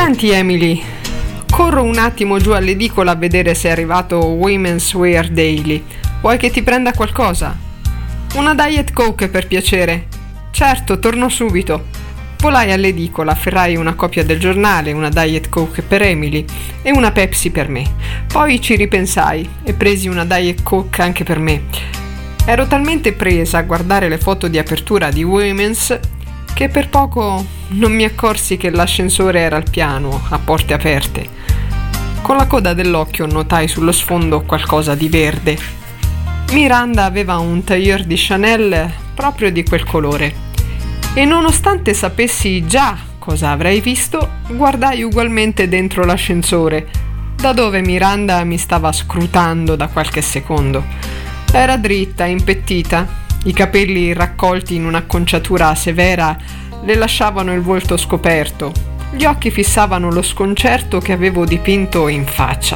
Senti Emily, corro un attimo giù all'edicola a vedere se è arrivato Women's Wear Daily. Vuoi che ti prenda qualcosa? Una Diet Coke per piacere. Certo, torno subito. Volai all'edicola, afferrai una copia del giornale, una Diet Coke per Emily e una Pepsi per me. Poi ci ripensai e presi una Diet Coke anche per me. Ero talmente presa a guardare le foto di apertura di Women's che per poco non mi accorsi che l'ascensore era al piano, a porte aperte. Con la coda dell'occhio notai sullo sfondo qualcosa di verde. Miranda aveva un tailleur di Chanel proprio di quel colore e nonostante sapessi già cosa avrei visto, guardai ugualmente dentro l'ascensore, da dove Miranda mi stava scrutando da qualche secondo. Era dritta, impettita, i capelli raccolti in un'acconciatura severa le lasciavano il volto scoperto, gli occhi fissavano lo sconcerto che avevo dipinto in faccia.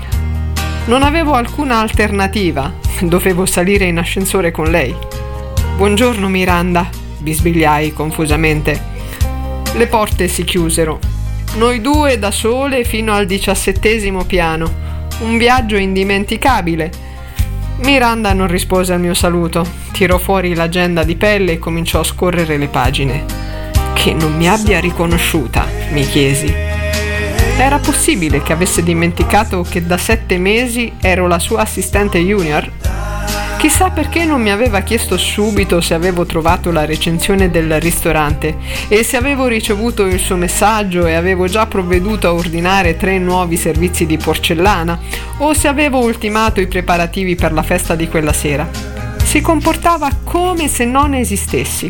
Non avevo alcuna alternativa, dovevo salire in ascensore con lei. «Buongiorno Miranda», bisbigliai confusamente. Le porte si chiusero. Noi due da sole fino al 17° piano. Un viaggio indimenticabile. Miranda non rispose al mio saluto, tirò fuori l'agenda di pelle e cominciò a scorrere le pagine. Che non mi abbia riconosciuta, mi chiesi. Era possibile che avesse dimenticato che da 7 mesi ero la sua assistente junior? Chissà perché non mi aveva chiesto subito se avevo trovato la recensione del ristorante e se avevo ricevuto il suo messaggio e avevo già provveduto a ordinare 3 nuovi servizi di porcellana o se avevo ultimato i preparativi per la festa di quella sera. Si comportava come se non esistessi.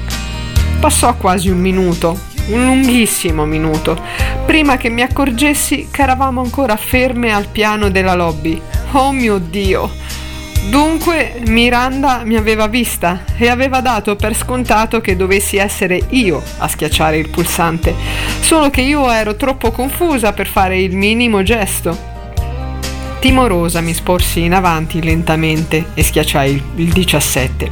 Passò quasi un minuto, un lunghissimo minuto, prima che mi accorgessi che eravamo ancora ferme al piano della lobby. Oh mio Dio! Dunque Miranda mi aveva vista e aveva dato per scontato che dovessi essere io a schiacciare il pulsante, solo che io ero troppo confusa per fare il minimo gesto. Timorosa mi sporsi in avanti lentamente e schiacciai il 17.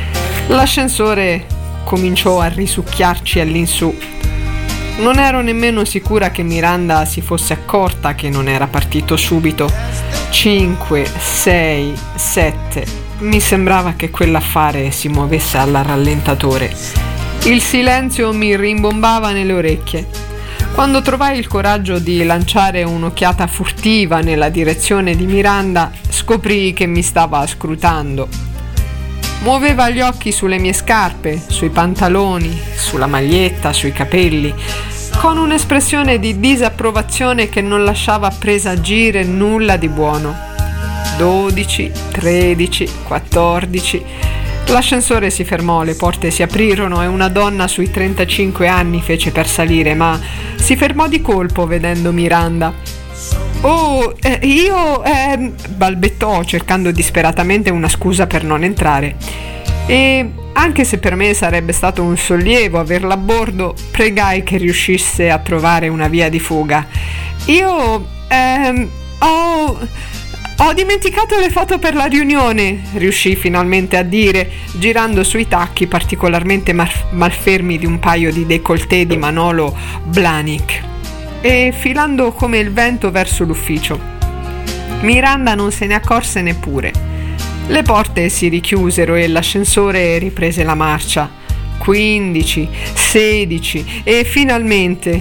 L'ascensore cominciò a risucchiarci all'insù. Non ero nemmeno sicura che Miranda si fosse accorta che non era partito subito. 5, 6, 7. Mi sembrava che quell'affare si muovesse alla rallentatore. Il silenzio mi rimbombava nelle orecchie. Quando trovai il coraggio di lanciare un'occhiata furtiva nella direzione di Miranda, scoprii che mi stava scrutando. Muoveva gli occhi sulle mie scarpe, sui pantaloni, sulla maglietta, sui capelli, con un'espressione di disapprovazione che non lasciava presagire nulla di buono. 12, 13, 14. L'ascensore si fermò, le porte si aprirono e una donna sui 35 anni fece per salire, ma si fermò di colpo vedendo Miranda. «Oh, io...» balbettò cercando disperatamente una scusa per non entrare. E anche se per me sarebbe stato un sollievo averla a bordo, pregai che riuscisse a trovare una via di fuga. «Io... ho dimenticato le foto per la riunione», riuscì finalmente a dire, girando sui tacchi particolarmente malfermi di un paio di décolleté di Manolo Blahnik e filando come il vento verso l'ufficio. Miranda non se ne accorse neppure. Le porte si richiusero e l'ascensore riprese la marcia. 15, 16 e finalmente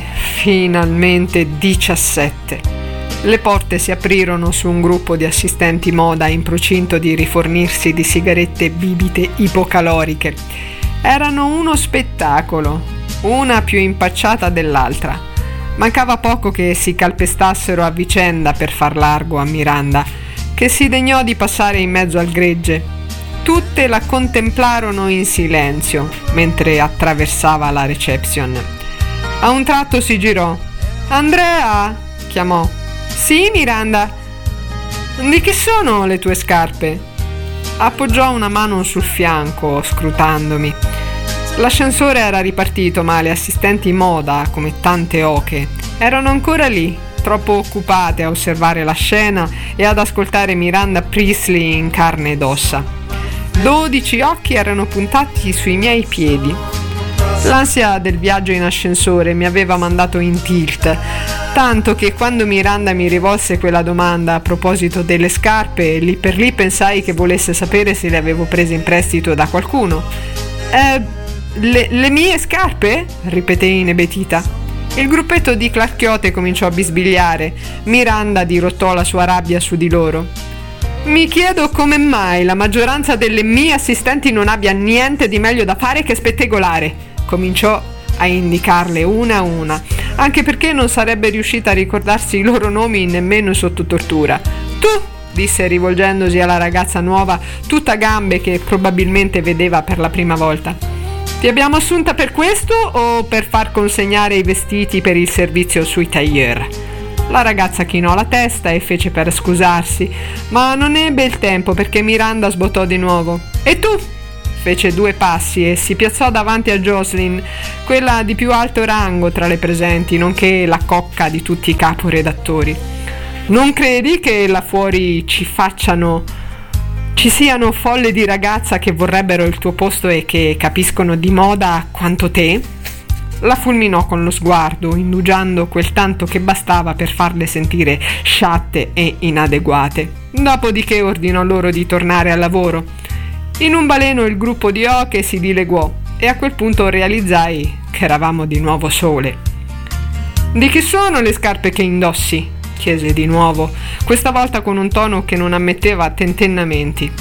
17. Le porte si aprirono su un gruppo di assistenti moda in procinto di rifornirsi di sigarette bibite ipocaloriche. Erano uno spettacolo, una più impacciata dell'altra. Mancava poco che si calpestassero a vicenda per far largo a Miranda, che si degnò di passare in mezzo al gregge. Tutte la contemplarono in silenzio mentre attraversava la reception. A un tratto si girò. «Andrea!» chiamò. «Sì, Miranda?» «Di che sono le tue scarpe?» Appoggiò una mano sul fianco, scrutandomi. L'ascensore era ripartito, ma le assistenti moda, come tante oche, erano ancora lì, troppo occupate a osservare la scena e ad ascoltare Miranda Priestley in carne ed ossa. 12 occhi erano puntati sui miei piedi. L'ansia del viaggio in ascensore mi aveva mandato in tilt, tanto che quando Miranda mi rivolse quella domanda a proposito delle scarpe, lì per lì pensai che volesse sapere se le avevo prese in prestito da qualcuno. Le mie scarpe? Ripetei inebetita. Il gruppetto di Clarchiote cominciò a bisbigliare. Miranda dirottò la sua rabbia su di loro. Mi chiedo come mai la maggioranza delle mie assistenti non abbia niente di meglio da fare che spettegolare. Cominciò a indicarle una a una, anche perché non sarebbe riuscita a ricordarsi i loro nomi nemmeno sotto tortura. Tu, disse rivolgendosi alla ragazza nuova, tutta gambe, che probabilmente vedeva per la prima volta. Ti abbiamo assunta per questo o per far consegnare i vestiti per il servizio sui tailleur? La ragazza chinò la testa e fece per scusarsi, ma non ebbe il tempo perché Miranda sbottò di nuovo. E tu? Fece 2 passi e si piazzò davanti a Jocelyn, quella di più alto rango tra le presenti, nonché la cocca di tutti i caporedattori. Non credi che là fuori ci siano folle di ragazza che vorrebbero il tuo posto e che capiscono di moda quanto te? La fulminò con lo sguardo, indugiando quel tanto che bastava per farle sentire sciatte e inadeguate. Dopodiché ordinò loro di tornare al lavoro. In un baleno il gruppo di oche si dileguò e a quel punto realizzai che eravamo di nuovo sole. Di chi sono le scarpe che indossi? Chiese di nuovo, questa volta con un tono che non ammetteva tentennamenti.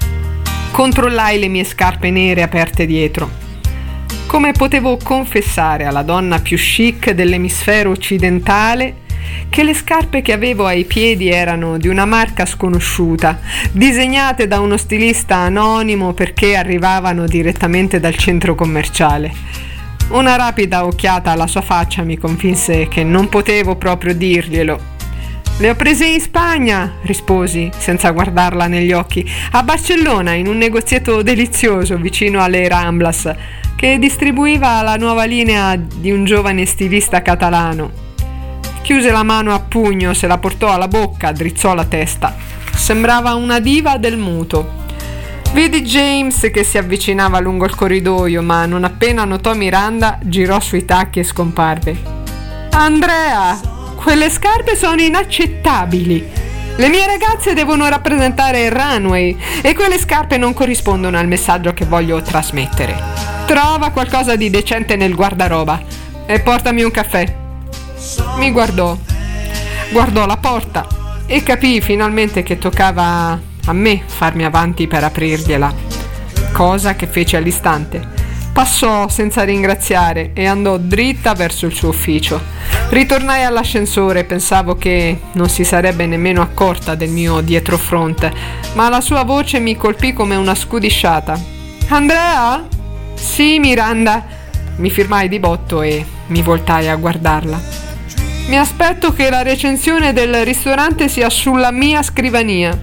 Controllai le mie scarpe nere aperte dietro. Come potevo confessare alla donna più chic dell'emisfero occidentale che le scarpe che avevo ai piedi erano di una marca sconosciuta, disegnate da uno stilista anonimo perché arrivavano direttamente dal centro commerciale. Una rapida occhiata alla sua faccia mi convinse che non potevo proprio dirglielo. Le ho prese in Spagna, risposi senza guardarla negli occhi, a Barcellona, in un negozietto delizioso vicino alle Ramblas che distribuiva la nuova linea di un giovane stilista catalano. Chiuse la mano a pugno, se la portò alla bocca, drizzò la testa. Sembrava una diva del muto. Vidi James che si avvicinava lungo il corridoio, ma non appena notò Miranda, girò sui tacchi e scomparve. Andrea, quelle scarpe sono inaccettabili. Le mie ragazze devono rappresentare il runway e quelle scarpe non corrispondono al messaggio che voglio trasmettere. Trova qualcosa di decente nel guardaroba e portami un caffè. Mi guardò la porta e capii finalmente che toccava a me farmi avanti per aprirgliela, cosa che fece all'istante. Passò senza ringraziare e andò dritta verso il suo ufficio. Ritornai all'ascensore, pensavo che non si sarebbe nemmeno accorta del mio dietrofront, ma la sua voce mi colpì come una scudisciata. Andrea? Sì, Miranda. Mi firmai di botto e mi voltai a guardarla. Mi aspetto che la recensione del ristorante sia sulla mia scrivania.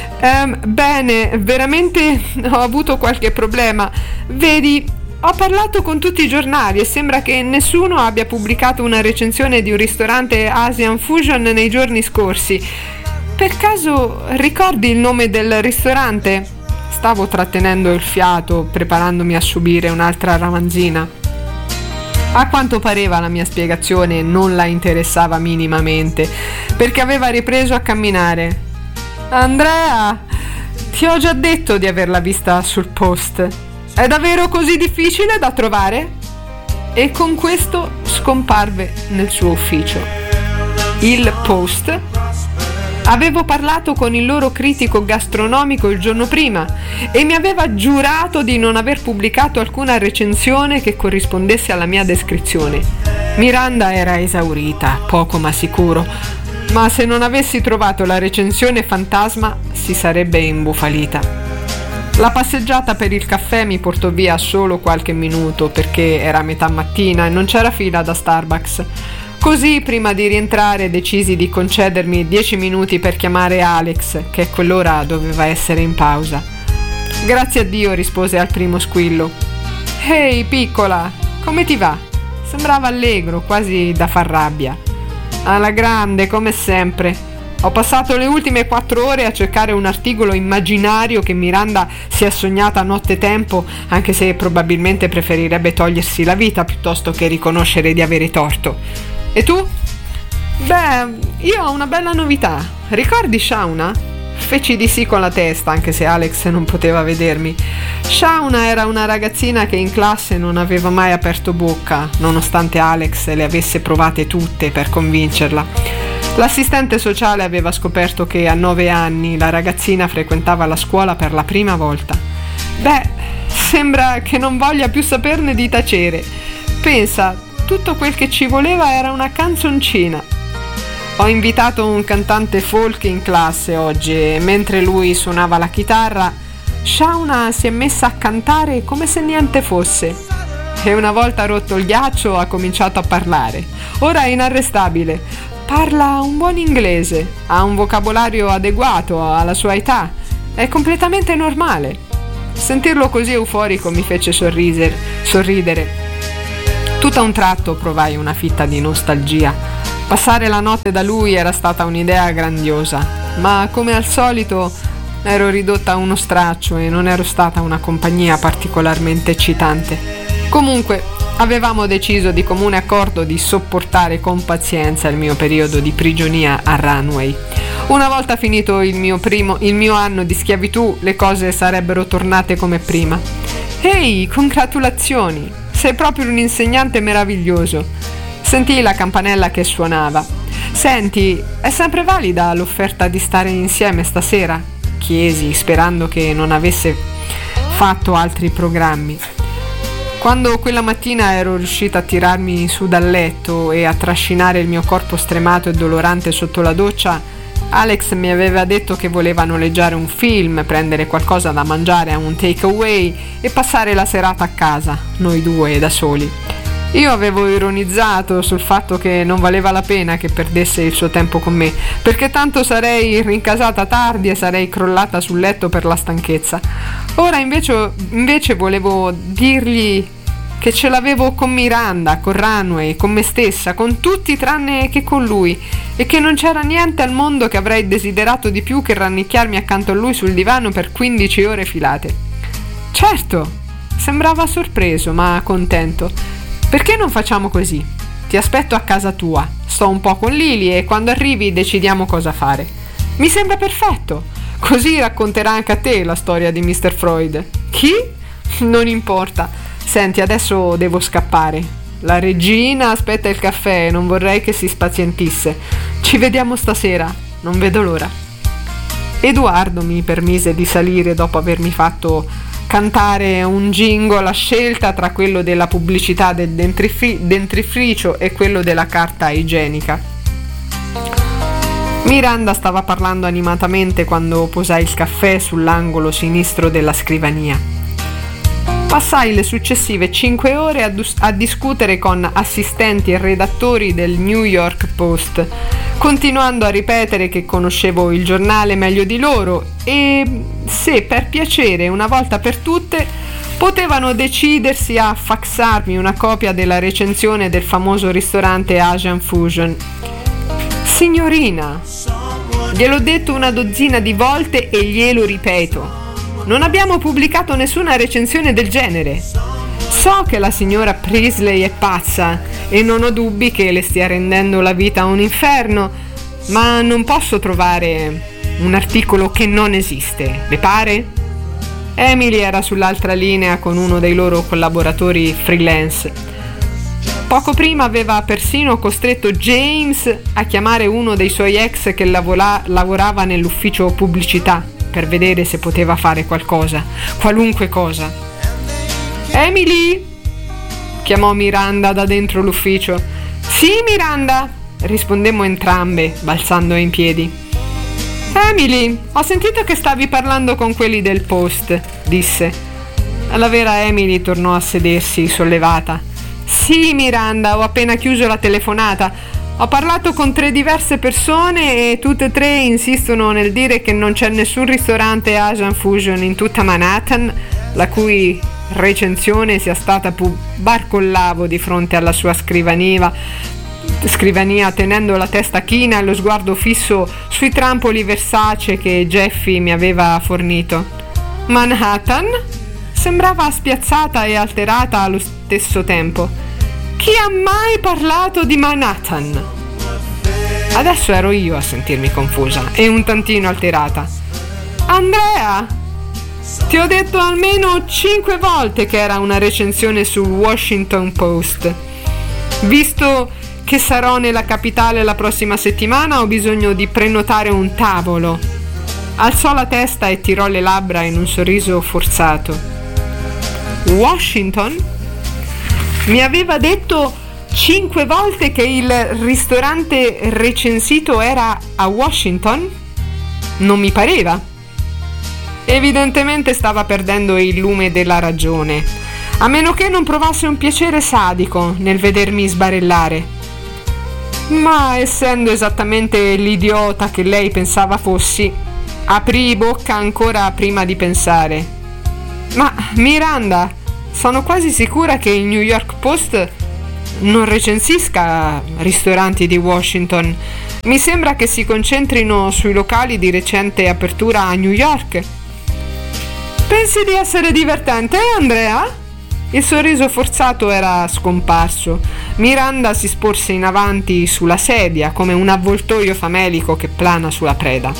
Bene, veramente ho avuto qualche problema. Vedi, ho parlato con tutti i giornali e sembra che nessuno abbia pubblicato una recensione di un ristorante Asian Fusion nei giorni scorsi. Per caso ricordi il nome del ristorante? Stavo trattenendo il fiato, preparandomi a subire un'altra ramanzina. A quanto pareva la mia spiegazione non la interessava minimamente, perché aveva ripreso a camminare. Andrea, ti ho già detto di averla vista sul post. È davvero così difficile da trovare? E con questo scomparve nel suo ufficio. Il post? Avevo parlato con il loro critico gastronomico il giorno prima e mi aveva giurato di non aver pubblicato alcuna recensione che corrispondesse alla mia descrizione. Miranda era esaurita, poco ma sicuro, ma se non avessi trovato la recensione fantasma si sarebbe imbufalita. La passeggiata per il caffè mi portò via solo qualche minuto perché era metà mattina e non c'era fila da Starbucks. Così, prima di rientrare, decisi di concedermi 10 minuti per chiamare Alex, che a quell'ora doveva essere in pausa. Grazie a Dio, rispose al primo squillo. Ehi, piccola, come ti va? Sembrava allegro, quasi da far rabbia. Alla grande, come sempre. Ho passato le ultime 4 ore a cercare un articolo immaginario che Miranda si è sognata nottetempo, anche se probabilmente preferirebbe togliersi la vita piuttosto che riconoscere di avere torto. E tu? Beh, io ho una bella novità. Ricordi Shauna? Feci di sì con la testa, anche se Alex non poteva vedermi. Shauna era una ragazzina che in classe non aveva mai aperto bocca, nonostante Alex le avesse provate tutte per convincerla. L'assistente sociale aveva scoperto che a 9 anni la ragazzina frequentava la scuola per la prima volta. Beh, sembra che non voglia più saperne di tacere. Pensa, tutto quel che ci voleva era una canzoncina. Ho invitato un cantante folk in classe oggi e mentre lui suonava la chitarra, Shauna si è messa a cantare come se niente fosse. E una volta rotto il ghiaccio ha cominciato a parlare. Ora è inarrestabile. Parla un buon inglese, ha un vocabolario adeguato alla sua età. È completamente normale. Sentirlo così euforico mi fece sorridere. Tutto a un tratto provai una fitta di nostalgia. Passare la notte da lui era stata un'idea grandiosa, ma come al solito ero ridotta a uno straccio e non ero stata una compagnia particolarmente eccitante. Comunque, avevamo deciso di comune accordo di sopportare con pazienza il mio periodo di prigionia a Runway. Una volta finito il mio anno di schiavitù, le cose sarebbero tornate come prima. Ehi, congratulazioni! Sei proprio un insegnante meraviglioso! Sentii la campanella che suonava. Senti, è sempre valida l'offerta di stare insieme stasera? Chiesi, sperando che non avesse fatto altri programmi. Quando quella mattina ero riuscita a tirarmi su dal letto e a trascinare il mio corpo stremato e dolorante sotto la doccia, Alex mi aveva detto che voleva noleggiare un film, prendere qualcosa da mangiare a un takeaway e passare la serata a casa, noi due da soli. Io avevo ironizzato sul fatto che non valeva la pena che perdesse il suo tempo con me, perché tanto sarei rincasata tardi e sarei crollata sul letto per la stanchezza. Ora invece volevo dirgli che ce l'avevo con Miranda, con Runway, con me stessa, con tutti tranne che con lui, e che non c'era niente al mondo che avrei desiderato di più che rannicchiarmi accanto a lui sul divano per 15 ore filate. Certo, sembrava sorpreso ma contento. Perché non facciamo così? Ti aspetto a casa tua, sto un po' con Lily e quando arrivi decidiamo cosa fare. Mi sembra perfetto, così racconterà anche a te la storia di Mr. Freud. Chi? Non importa. Senti, adesso devo scappare. La regina aspetta il caffè e non vorrei che si spazientisse. Ci vediamo stasera, non vedo l'ora. Edoardo mi permise di salire dopo avermi fatto cantare un jingle a scelta tra quello della pubblicità del dentifricio e quello della carta igienica. Miranda stava parlando animatamente quando posai il caffè sull'angolo sinistro della scrivania. Passai le successive 5 ore a discutere con assistenti e redattori del New York Post, continuando a ripetere che conoscevo il giornale meglio di loro e se per piacere una volta per tutte potevano decidersi a faxarmi una copia della recensione del famoso ristorante Asian Fusion. Signorina, gliel'ho detto una dozzina di volte e glielo ripeto. Non abbiamo pubblicato nessuna recensione del genere. So che la signora Priestley è pazza e non ho dubbi che le stia rendendo la vita un inferno, ma non posso trovare un articolo che non esiste, le pare? Emily era sull'altra linea con uno dei loro collaboratori freelance. Poco prima aveva persino costretto James a chiamare uno dei suoi ex che lavorava nell'ufficio pubblicità per vedere se poteva fare qualcosa, qualunque cosa. Emily? Chiamò Miranda da dentro l'ufficio. Sì, Miranda, rispondemmo entrambe, balzando in piedi. Emily, ho sentito che stavi parlando con quelli del Post, disse. La vera Emily tornò a sedersi, sollevata. Sì, Miranda, ho appena chiuso la telefonata. Ho parlato con 3 diverse persone e tutte e 3 insistono nel dire che non c'è nessun ristorante Asian Fusion in tutta Manhattan la cui recensione sia stata barcollavo di fronte alla sua scrivania scrivania tenendo la testa china e lo sguardo fisso sui trampoli Versace che Jeffy mi aveva fornito. Manhattan? Sembrava spiazzata e alterata allo stesso tempo. Chi ha mai parlato di Manhattan? Adesso ero io a sentirmi confusa e un tantino alterata. Andrea, ti ho detto almeno 5 volte che era una recensione sul Washington Post. Visto che sarò nella capitale la prossima settimana, ho bisogno di prenotare un tavolo. Alzò la testa e tirò le labbra in un sorriso forzato. Washington? Mi aveva detto 5 volte che il ristorante recensito era a Washington? Non mi pareva. Evidentemente stava perdendo il lume della ragione, a meno che non provasse un piacere sadico nel vedermi sbarellare. Ma essendo esattamente l'idiota che lei pensava fossi, aprii bocca ancora prima di pensare. Ma Miranda, sono quasi sicura che il New York Post non recensisca ristoranti di Washington. Mi sembra che si concentrino sui locali di recente apertura a New York. Pensi di essere divertente, Andrea? Il sorriso forzato era scomparso. Miranda si sporse in avanti sulla sedia come un avvoltoio famelico che plana sulla preda.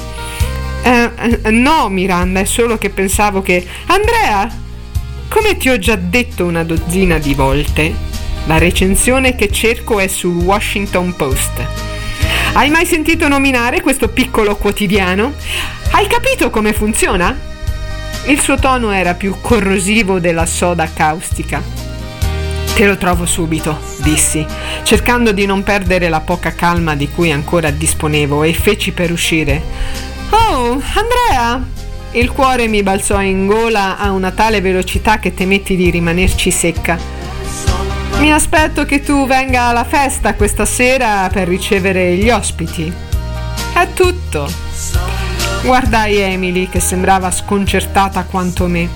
No, Miranda, è solo che pensavo che... Andrea, come ti ho già detto una dozzina di volte, la recensione che cerco è sul Washington Post. Hai mai sentito nominare questo piccolo quotidiano? Hai capito come funziona? Il suo tono era più corrosivo della soda caustica. Te lo trovo subito, dissi, cercando di non perdere la poca calma di cui ancora disponevo, e feci per uscire. Oh, Andrea! Il cuore mi balzò in gola a una tale velocità che temetti di rimanerci secca. Mi aspetto che tu venga alla festa questa sera per ricevere gli ospiti. È tutto. Guardai Emily, che sembrava sconcertata quanto me.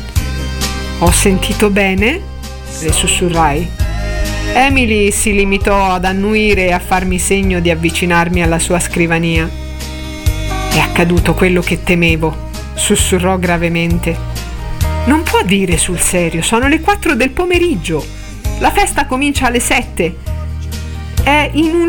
Ho sentito bene? Le sussurrai. Emily si limitò ad annuire e a farmi segno di avvicinarmi alla sua scrivania. È accaduto quello che temevo, sussurrò gravemente. Non può dire sul serio, sono le 4 del pomeriggio. La festa comincia alle 7. È in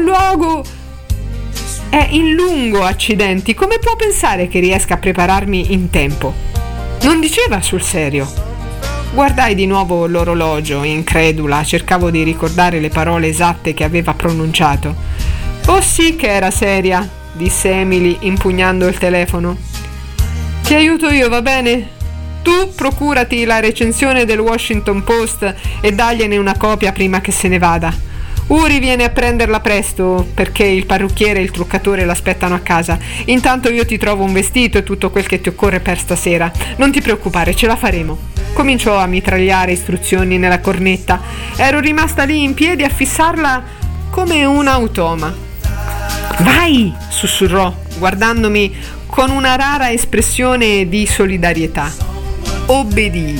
lungo, accidenti. Come può pensare che riesca a prepararmi in tempo? Non diceva sul serio. Guardai di nuovo l'orologio, incredula, cercavo di ricordare le parole esatte che aveva pronunciato. Oh sì che era seria, disse Emily impugnando il telefono. Ti aiuto io, va bene? Tu procurati la recensione del Washington Post e dagliene una copia prima che se ne vada. Uri viene a prenderla presto perché il parrucchiere e il truccatore l'aspettano a casa. Intanto io ti trovo un vestito e tutto quel che ti occorre per stasera. Non ti preoccupare, ce la faremo. Cominciò a mitragliare istruzioni nella cornetta. Ero rimasta lì in piedi a fissarla come un automa. Vai! Sussurrò, guardandomi con una rara espressione di solidarietà. Obbedii.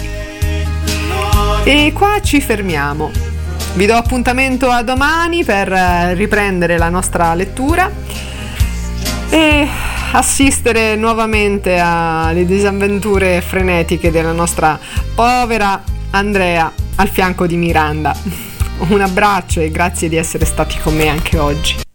E qua ci fermiamo. Vi do appuntamento a domani per riprendere la nostra lettura e assistere nuovamente alle disavventure frenetiche della nostra povera Andrea al fianco di Miranda. Un abbraccio e grazie di essere stati con me anche oggi.